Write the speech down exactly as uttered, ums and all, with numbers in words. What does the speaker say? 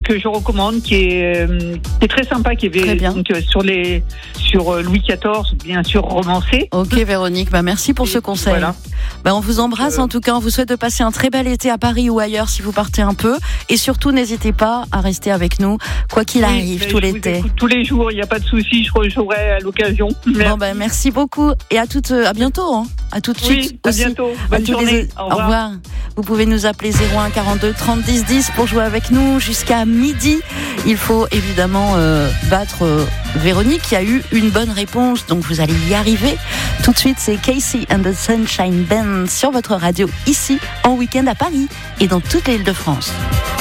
que je recommande, qui est, euh, qui est très sympa, qui est Très bien. donc, euh, sur les sur euh, Louis quatorze, bien sûr romancé. Ok Véronique, bah merci pour Et ce conseil. voilà. Bah on vous embrasse Euh, en tout cas, on vous souhaite de passer un très bel été à Paris ou ailleurs si vous partez un peu. Et surtout n'hésitez pas à rester avec nous, quoi qu'il Oui, arrive, mais tout je vous l'été. écoute tous les jours, il n'y a pas de souci, je rejouerai à l'occasion. Bon bah merci beaucoup et à toutes, à bientôt, hein. À tout de Oui, suite à aussi. bientôt. À Bonne tous journée. les- Au Au revoir. revoir. Vous pouvez nous appeler zéro un quarante-deux trente dix dix pour jouer avec nous jusqu'à midi. Il faut évidemment euh, battre euh, Véronique qui a eu une bonne réponse, donc vous allez y arriver. Tout de suite, c'est Casey and the Sunshine Band sur votre radio ici en week-end à Paris et dans toute l'Île-de-France.